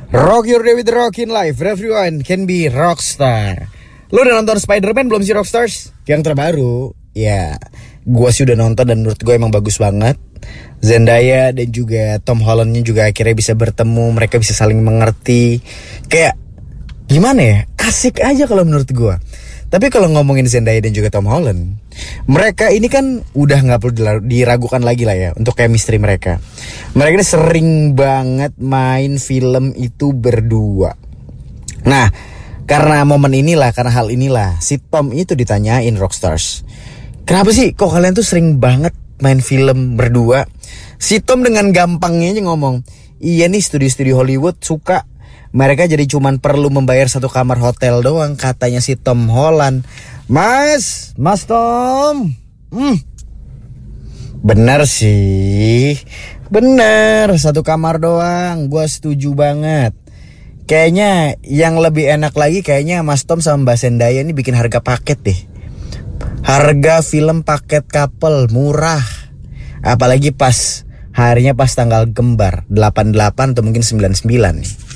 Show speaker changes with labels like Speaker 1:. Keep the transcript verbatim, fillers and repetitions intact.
Speaker 1: Rock your day with the Rockin' Life. Everyone can be rockstar. Lo udah nonton Spider-Man belum sih, Rockstars? Yang terbaru? Ya, gue sih udah nonton dan menurut gue emang bagus banget. Zendaya dan juga Tom Hollandnya juga akhirnya bisa bertemu. Mereka bisa saling mengerti. Kayak gimana ya, asik aja kalau menurut gue. Tapi kalau ngomongin Zendaya dan juga Tom Holland, mereka ini kan udah gak perlu diragukan lagi lah ya untuk chemistry mereka. Mereka ini sering banget main film itu berdua. Nah, karena momen inilah, karena hal inilah, si Tom itu ditanyain, Rockstars, kenapa sih kok kalian tuh sering banget main film berdua? Si Tom dengan gampangnya aja ngomong, iya nih studio-studio Hollywood suka. Mereka jadi cuman perlu membayar satu kamar hotel doang, katanya si Tom Holland. Mas, Mas Tom. Hmm. Bener sih. Bener, satu kamar doang. Gua setuju banget. Kayaknya yang lebih enak lagi kayaknya Mas Tom sama Mbak Zendaya ini bikin harga paket deh. Harga film paket couple murah. Apalagi pas harinya pas tanggal kembar delapan puluh delapan atau mungkin sembilan puluh sembilan nih.